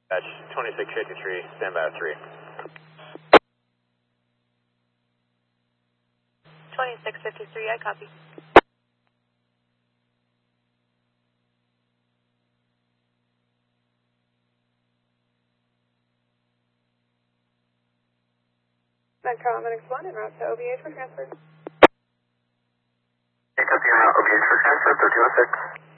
Batch 2653, stand by 3. 2653, I copy. Metro Omnix 1 en route to OVH for transfer. Take up your OVH for transfer, 1306.